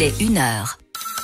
Il est 1h.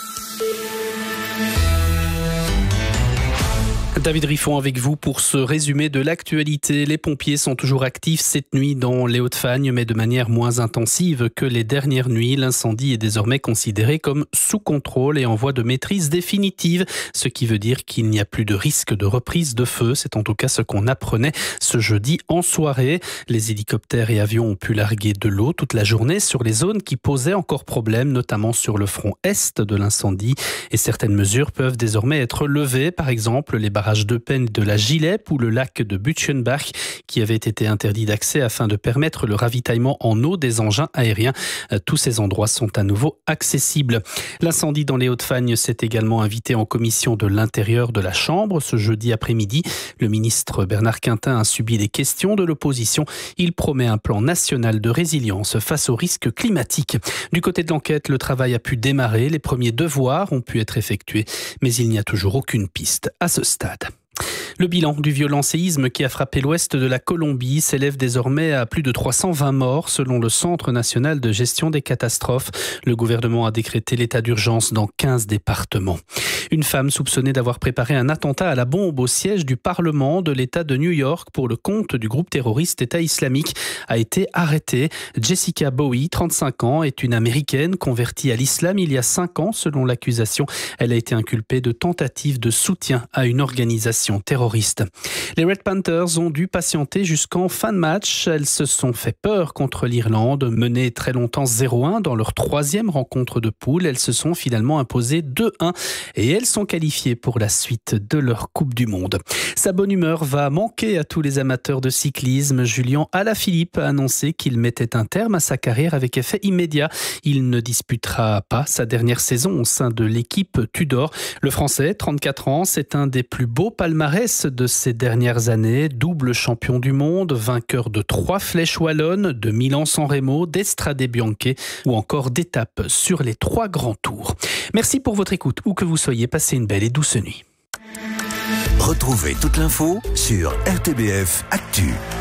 David Riffon avec vous pour ce résumé de l'actualité. Les pompiers sont toujours actifs cette nuit dans les Hauts-de-Fagne, mais de manière moins intensive que les dernières nuits. L'incendie est désormais considéré comme sous contrôle et en voie de maîtrise définitive, ce qui veut dire qu'il n'y a plus de risque de reprise de feu. C'est en tout cas ce qu'on apprenait ce jeudi en soirée. Les hélicoptères et avions ont pu larguer de l'eau toute la journée sur les zones qui posaient encore problème, notamment sur le front est de l'incendie. Et certaines mesures peuvent désormais être levées, par exemple les barrages de Peine de la Gilep ou le lac de Butchenbach qui avait été interdit d'accès afin de permettre le ravitaillement en eau des engins aériens. Tous ces endroits sont à nouveau accessibles. L'incendie dans les Hauts-de-Fagne s'est également invité en commission de l'intérieur de la Chambre ce jeudi après-midi. Le ministre Bernard Quintin a subi les questions de l'opposition. Il promet un plan national de résilience face aux risques climatiques. Du côté de l'enquête, le travail a pu démarrer. Les premiers devoirs ont pu être effectués, mais il n'y a toujours aucune piste à ce stade. Le bilan du violent séisme qui a frappé l'ouest de la Colombie s'élève désormais à plus de 320 morts selon le Centre national de gestion des catastrophes. Le gouvernement a décrété l'état d'urgence dans 15 départements. Une femme soupçonnée d'avoir préparé un attentat à la bombe au siège du Parlement de l'État de New York pour le compte du groupe terroriste État islamique a été arrêtée. Jessica Bowie, 35 ans, est une Américaine convertie à l'islam il y a 5 ans selon l'accusation. Elle a été inculpée de tentative de soutien à une organisation terroriste. Les Red Panthers ont dû patienter jusqu'en fin de match. Elles se sont fait peur contre l'Irlande, menées très longtemps 0-1 dans leur 3e rencontre de poule. Elles se sont finalement imposées 2-1 et elles sont qualifiées pour la suite de leur Coupe du Monde. Sa bonne humeur va manquer à tous les amateurs de cyclisme. Julian Alaphilippe a annoncé qu'il mettait un terme à sa carrière avec effet immédiat. Il ne disputera pas sa dernière saison au sein de l'équipe Tudor. Le Français, 34 ans, c'est un des plus beaux palmarès de ces dernières années, double champion du monde, vainqueur de 3 flèches wallonnes, de Milan-San Remo, d'Estrade Bianche ou encore d'étapes sur les 3 grands tours. Merci pour votre écoute, où que vous soyez, passez une belle et douce nuit. Retrouvez toute l'info sur RTBF Actu.